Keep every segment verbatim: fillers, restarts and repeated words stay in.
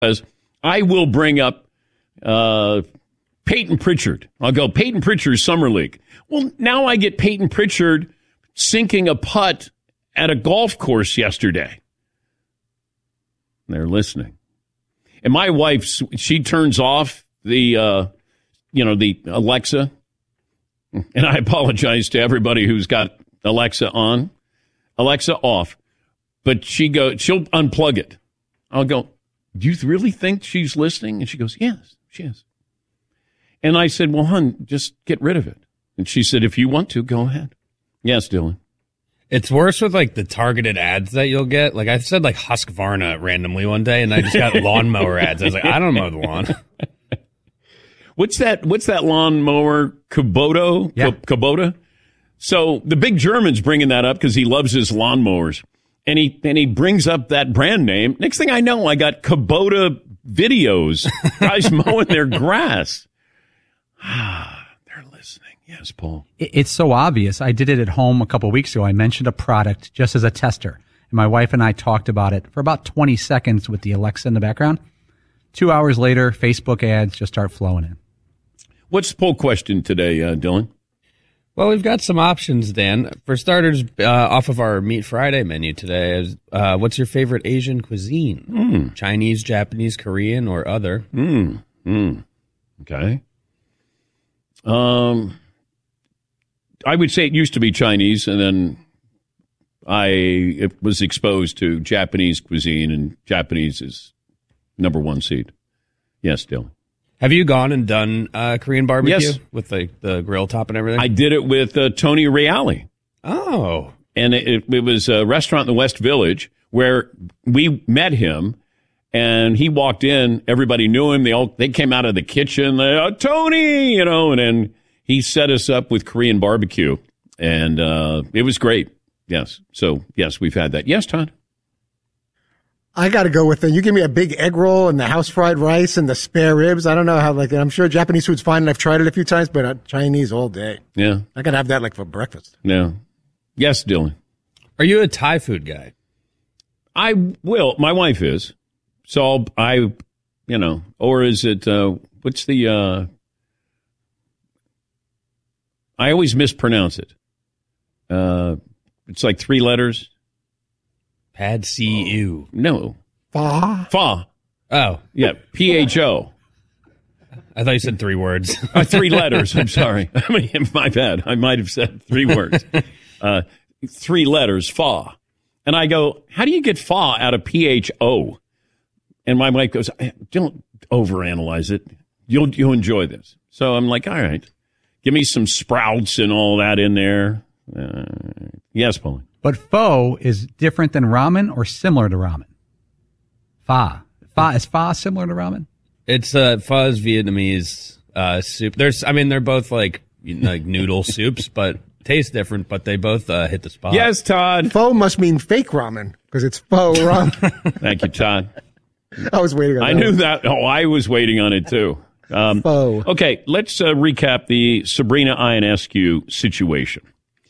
because I will bring up uh, Peyton Pritchard. I'll go, Peyton Pritchard's Summer League. Well, now I get Peyton Pritchard sinking a putt at a golf course yesterday. They're listening. And my wife, she turns off the, uh, you know, the Alexa. And I apologize to everybody who's got Alexa on. Alexa off. But she go, she'll unplug it. I'll go, do you really think she's listening? And she goes, yes, she is. And I said, well, hon, just get rid of it. And she said, if you want to, go ahead. Yes, Dylan. It's worse with, like, the targeted ads that you'll get. Like, I said, like, Husqvarna randomly one day, and I just got lawnmower ads. I was like, I don't mow the lawn. What's that What's that lawnmower? Kubota? Yeah. Kubota? So the big German's bringing that up because he loves his lawnmowers. And he, and he brings up that brand name. Next thing I know, I got Kubota videos. Guys mowing their grass. Ah, they're listening. Yes, Paul. It's so obvious. I did it at home a couple of weeks ago. I mentioned a product just as a tester. And my wife and I talked about it for about twenty seconds with the Alexa in the background. Two hours later, Facebook ads just start flowing in. What's the poll question today, uh, Dylan? Well, we've got some options, Dan. For starters, uh, off of our Meat Friday menu today, is uh, what's your favorite Asian cuisine? Mm. Chinese, Japanese, Korean, or other? Mm. Mm. Okay. Um, I would say it used to be Chinese, and then I was exposed to Japanese cuisine, and Japanese is number one seed. Yes, Dylan. Have you gone and done uh, Korean barbecue Yes. with the, the grill top and everything? I did it with uh, Tony Reale. Oh. And it, it was a restaurant in the West Village where we met him, and he walked in. Everybody knew him. They all they came out of the kitchen. They, oh, Tony, you know, and then he set us up with Korean barbecue, and uh, it was great. Yes. So, yes, we've had that. Yes, Todd? I got to go with it. You give me a big egg roll and the house fried rice and the spare ribs. I don't know how, like, I'm sure Japanese food's fine, and I've tried it a few times, but uh, Chinese all day. Yeah. I got to have that, like, for breakfast. No. Yes, Dylan. Are you a Thai food guy? I will. My wife is. So I'll, I, you know, or is it, uh, what's the, uh, I always mispronounce it. Uh, it's like three letters. Pad C U. No. Fa. Fa. Oh. Yeah. P H O. I thought you said three words. Uh, three letters. I'm sorry. I mean, my bad. I might have said three words. Uh, three letters, fa. And I go, how do you get fa out of P H O? And my wife goes, don't overanalyze it. You'll, you'll enjoy this. So I'm like, all right, give me some sprouts and all that in there. Uh, yes, Pauline. But pho is different than ramen or similar to ramen? Pho. Pho, is pho similar to ramen? It's uh, pho is Vietnamese uh, soup. There's, I mean, they're both like you know, like noodle soups, but taste different. But they both uh, hit the spot. Yes, Todd. Pho must mean fake ramen because it's pho ramen. Thank you, Todd. I was waiting on I that. knew that. Oh, I was waiting on it too. Um, Pho. Okay, let's uh, recap the Sabrina Ionescu situation.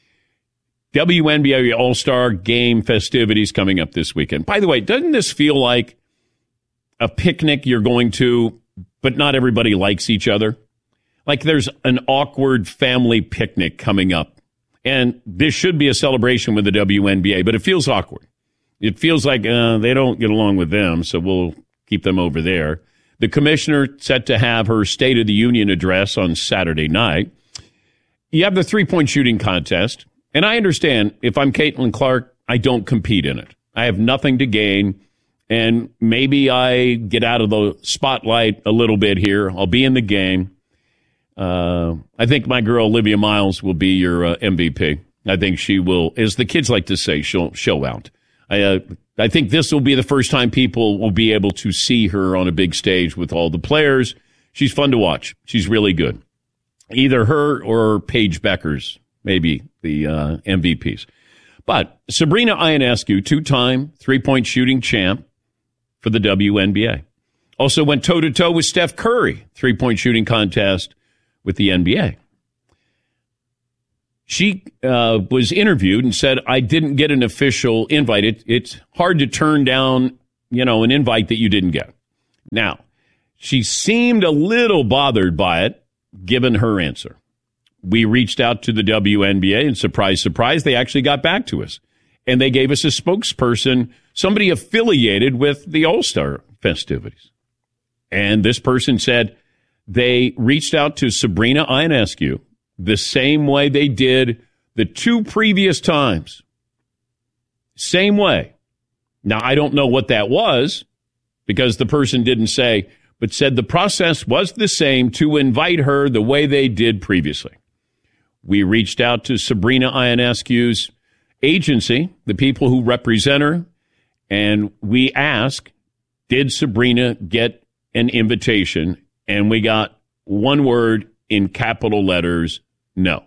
W N B A All-Star Game festivities coming up this weekend. By the way, doesn't this feel like a picnic you're going to, but not everybody likes each other? Like there's an awkward family picnic coming up. And this should be a celebration with the W N B A, but it feels awkward. It feels like uh, they don't get along with them, so we'll keep them over there. The commissioner set to have her State of the Union address on Saturday night. You have the three-point shooting contest. And I understand if I'm Caitlin Clark, I don't compete in it. I have nothing to gain. And maybe I get out of the spotlight a little bit here. I'll be in the game. Uh, I think my girl Olivia Miles will be your uh, M V P. I think she will, as the kids like to say, she'll show out. I, uh, I think this will be the first time people will be able to see her on a big stage with all the players. She's fun to watch. She's really good. Either her or Paige Beckers, maybe the uh, M V Ps. But Sabrina Ionescu, two-time three-point shooting champ for the W N B A. Also went toe-to-toe with Steph Curry, three-point shooting contest with the N B A. She uh, was interviewed and said, I didn't get an official invite. It, it's hard to turn down, you know, an invite that you didn't get. Now, she seemed a little bothered by it, given her answer. We reached out to the W N B A, and surprise, surprise, they actually got back to us. And they gave us a spokesperson, somebody affiliated with the All-Star festivities. And this person said they reached out to Sabrina Ionescu the same way they did the two previous times. Same way. Now, I don't know what that was, because the person didn't say, but said the process was the same to invite her the way they did previously. We reached out to Sabrina Ionescu's agency, the people who represent her, and we asked, did Sabrina get an invitation? And we got one word in capital letters, no.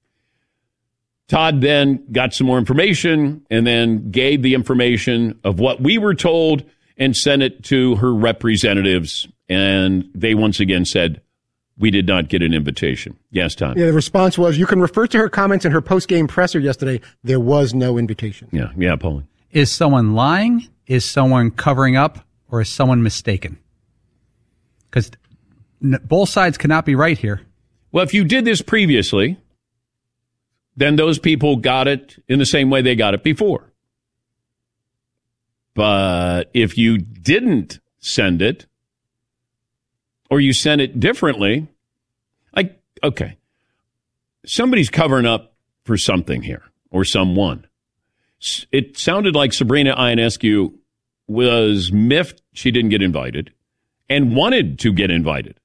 Todd then got some more information and then gave the information of what we were told and sent it to her representatives. And they once again said, we did not get an invitation. Yes, Todd. Yeah, the response was, you can refer to her comments in her post-game presser yesterday. There was no invitation. Yeah, yeah, Paulie. Is someone lying? Is someone covering up? Or is someone mistaken? Because n- both sides cannot be right here. Well, if you did this previously, then those people got it in the same way they got it before. But if you didn't send it, or you sent it differently, like, okay, somebody's covering up for something here, or someone. It sounded like Sabrina Ionescu was miffed she didn't get invited and wanted to get invited.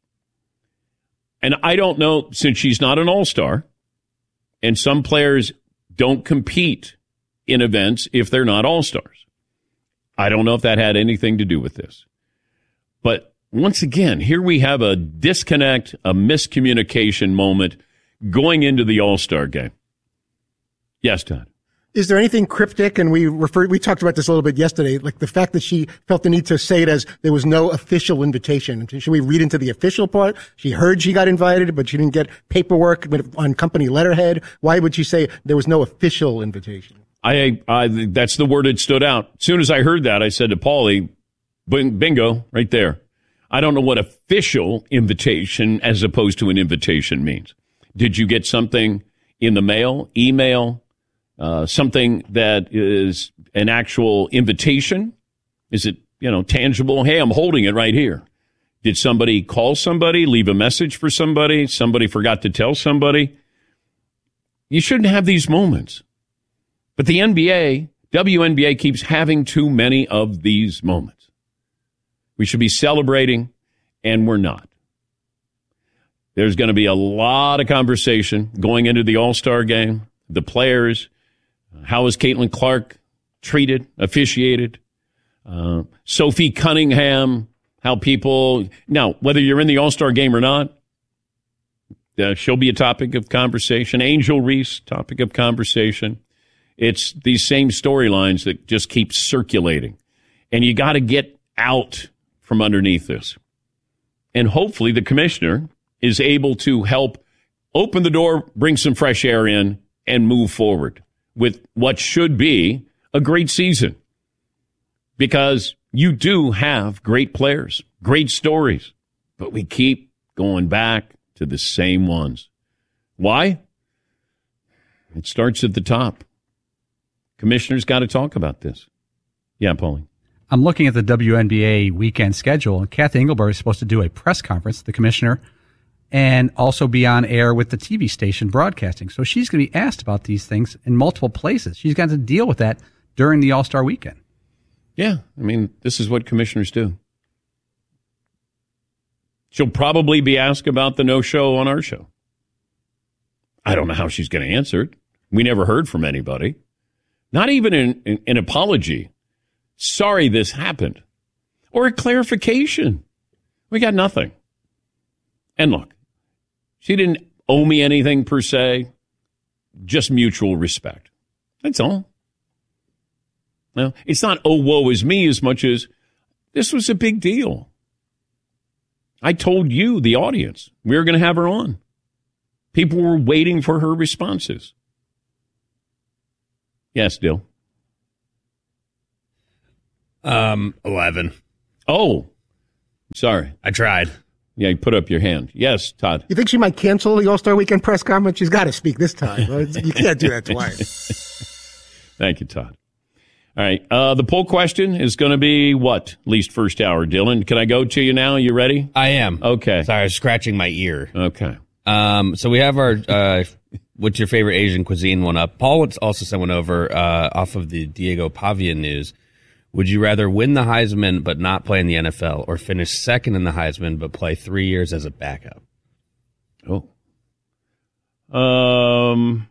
And I don't know, since she's not an all-star, and some players don't compete in events if they're not all-stars. I don't know if that had anything to do with this. But once again, here we have a disconnect, a miscommunication moment going into the All-Star game. Yes, Todd. Is there anything cryptic? And we referred, we talked about this a little bit yesterday, like the fact that she felt the need to say it as there was no official invitation. Should we read into the official part? She heard she got invited, but she didn't get paperwork on company letterhead. Why would she say there was no official invitation? I, I that's the word that stood out. As soon as I heard that, I said to Paulie, bingo, right there. I don't know what official invitation as opposed to an invitation means. Did you get something in the mail, email, uh, something that is an actual invitation? Is it, you know, tangible? Hey, I'm holding it right here. Did somebody call somebody, leave a message for somebody? Somebody forgot to tell somebody? You shouldn't have these moments. But the N B A, W N B A keeps having too many of these moments. We should be celebrating, and we're not. There's going to be a lot of conversation going into the All-Star game. The players, how is Caitlin Clark treated, officiated? Uh, Sophie Cunningham, how people... Now, whether you're in the All-Star game or not, uh, she'll be a topic of conversation. Angel Reese, topic of conversation. It's these same storylines that just keep circulating. And you got to get out from underneath this. And hopefully the commissioner is able to help open the door, bring some fresh air in, and move forward with what should be a great season. Because you do have great players, great stories, but we keep going back to the same ones. Why? It starts at the top. Commissioner's got to talk about this. Yeah, Paulie. I'm looking at the W N B A weekend schedule, and Kathy Engelberg is supposed to do a press conference, the commissioner, and also be on air with the T V station broadcasting. So she's going to be asked about these things in multiple places. She's got to deal with that during the All-Star weekend. Yeah, I mean, this is what commissioners do. She'll probably be asked about the no-show on our show. I don't know how she's going to answer it. We never heard from anybody. Not even an, an, an apology. Sorry this happened. Or a clarification. We got nothing. And look, she didn't owe me anything per se. Just mutual respect. That's all. Now, it's not, oh, woe is me, as much as this was a big deal. I told you, the audience, we were going to have her on. People were waiting for her responses. Yes, Dill. Um, eleven. Oh, Sorry. I tried. Yeah, you put up your hand. Yes, Todd. You think she might cancel the All-Star Weekend press conference? She's got to speak this time. You can't do that twice. Thank you, Todd. All right. Uh, the poll question is going to be what? Least first hour, Dylan. Can I go to you now? You ready? I am. Okay. Sorry, I was scratching my ear. Okay. Um, so we have our uh, what's your favorite Asian cuisine one up. Paul also sent one over uh, off of the Diego Pavia news. Would you rather win the Heisman but not play in the N F L, or finish second in the Heisman but play three years as a backup? Oh. Um,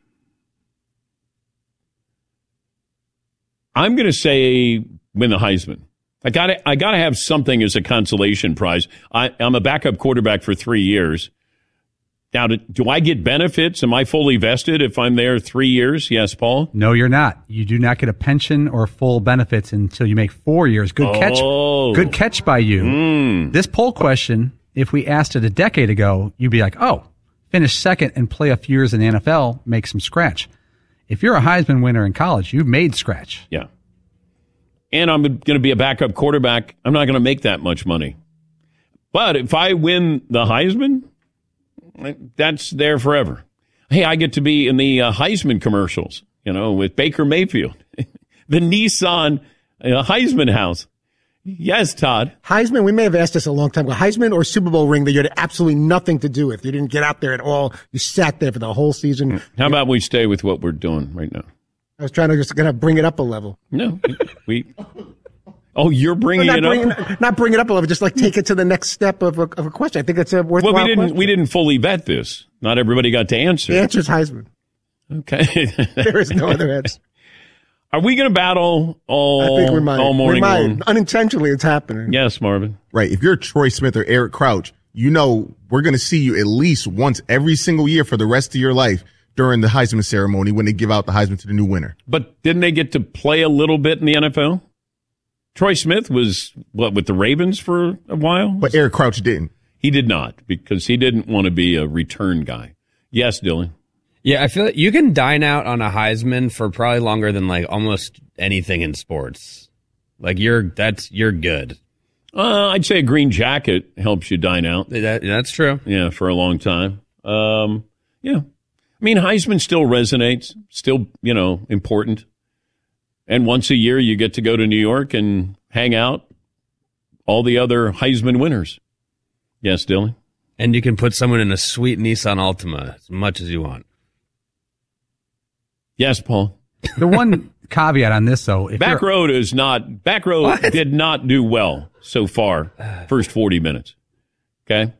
I'm going to say win the Heisman. I got to I got to have something as a consolation prize. I, I'm a backup quarterback for three years. Now, do, do I get benefits? Am I fully vested if I'm there three years? Yes, Paul? No, you're not. You do not get a pension or full benefits until you make four years. Good catch. Oh. Good catch by you. Mm. This poll question, if we asked it a decade ago, you'd be like, oh, finish second and play a few years in the N F L, make some scratch. If you're a Heisman winner in college, you've made scratch. Yeah. And I'm going to be a backup quarterback. I'm not going to make that much money. But if I win the Heisman, that's there forever. Hey, I get to be in the uh, Heisman commercials, you know, with Baker Mayfield, the Nissan uh, Heisman house. Yes, Todd. Heisman, we may have asked this a long time ago. Heisman or Super Bowl ring that you had absolutely nothing to do with. You didn't get out there at all. You sat there for the whole season. How about we stay with what we're doing right now? I was trying to just kind of bring it up a level. No, we. Oh, you're bringing not it bringing, up. Not bring it up a level. Just like take it to the next step of a, of a question. I think it's a worthwhile Well, we didn't. question. We didn't fully vet this. Not everybody got to answer. The answer is Heisman. Okay. There is no other answer. Are we going to battle all, I think we might. all morning we might. long? Unintentionally, it's happening. Yes, Marvin. Right. If you're Troy Smith or Eric Crouch, you know we're going to see you at least once every single year for the rest of your life during the Heisman ceremony when they give out the Heisman to the new winner. But didn't they get to play a little bit in the N F L? Troy Smith was, what, with the Ravens for a while? But Eric Crouch didn't. He did not, because he didn't want to be a return guy. Yes, Dylan. Yeah, I feel like you can dine out on a Heisman for probably longer than like almost anything in sports. Like you're that's you're good. Uh, I'd say a green jacket helps you dine out. That, that's true. Yeah, for a long time. Um, yeah. I mean, Heisman still resonates, still, you know, important. And once a year, you get to go to New York and hang out all the other Heisman winners. Yes, Dylan? And you can put someone in a sweet Nissan Altima as much as you want. Yes, Paul. The one caveat on this, though, if Back you're- road is not, back road What? did not do well so far, first forty minutes. Okay?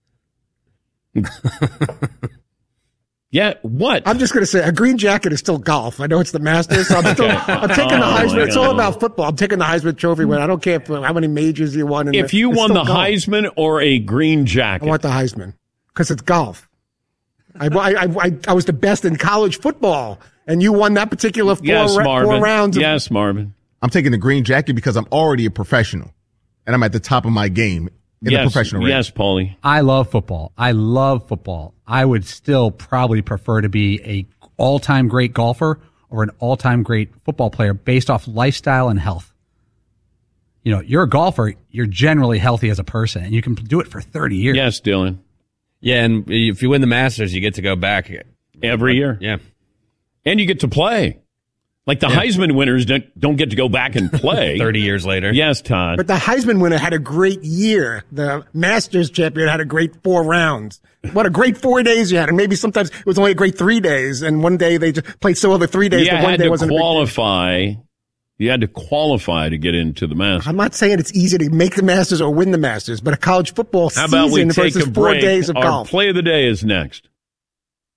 Yeah, what? I'm just going to say a green jacket is still golf. I know it's the Masters. So I'm, still, I'm taking the Oh, Heisman. my It's all God. about football. I'm taking the Heisman Trophy win. I don't care if, how many majors you won. in if the- you it's won still the golf. Heisman or a green jacket. I want the Heisman because it's golf. I, I, I, I was the best in college football, and you won that particular four, yes, ra- Marvin. four rounds. Of, Yes, Marvin. I'm taking the green jacket because I'm already a professional, and I'm at the top of my game in yes, the professional range. yes, Paulie. I love football. I love football. I would still probably prefer to be a all-time great golfer or an all-time great football player based off lifestyle and health. You know, you're a golfer, you're generally healthy as a person, and you can do it for thirty years. Yes, Dylan. Yeah, and if you win the Masters, you get to go back Every year. Yeah. And you get to play. Like the Heisman winners don't, don't get to go back and play. thirty years later. Yes, Todd. But the Heisman winner had a great year. The Masters champion had a great four rounds. What a great four days you had. And maybe sometimes it was only a great three days. And one day they just played so over three days you that one had day to wasn't a big deal. qualify. You had to qualify to get into the Masters. I'm not saying it's easy to make the Masters or win the Masters, but a college football How season about we take versus a four break? days of Our golf. play of the day is next.